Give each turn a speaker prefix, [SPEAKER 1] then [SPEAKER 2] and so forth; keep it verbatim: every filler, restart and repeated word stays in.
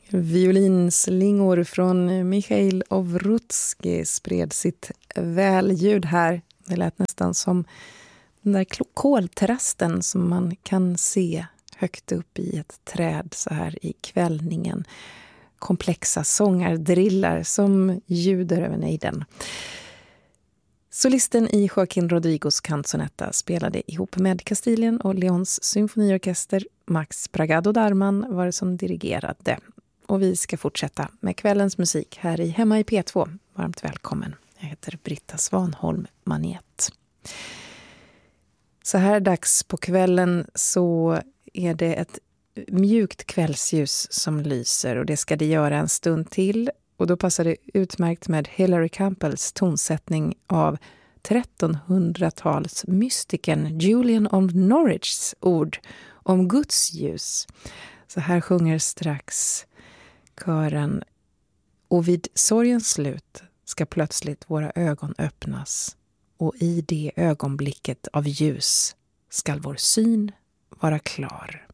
[SPEAKER 1] Violinslingor från Michail Ovrutsky spred sitt välljud här. Det lät nästan som den där kolterrassen som man kan se högt upp i ett träd så här i kvällningen. Komplexa sångardrillar som ljuder över nejden. Solisten i Joaquín Rodrigos canzonetta spelade ihop med Kastilien och Leons symfoniorkester. Max Bragado Darman var det som dirigerade. Och vi ska fortsätta med kvällens musik här i Hemma i P två. Varmt välkommen. Jag heter Britta Svanholm Manet. Så här dags på kvällen så är det ett mjukt kvällsljus som lyser, och det ska det göra en stund till. Och då passar det utmärkt med Hilary Campbells tonsättning av trettonhundratals mystikern Julian of Norwichs ord om Guds ljus. Så här sjunger strax kören: och vid sorgens slut ska plötsligt våra ögon öppnas, och i det ögonblicket av ljus skall vår syn vara klar.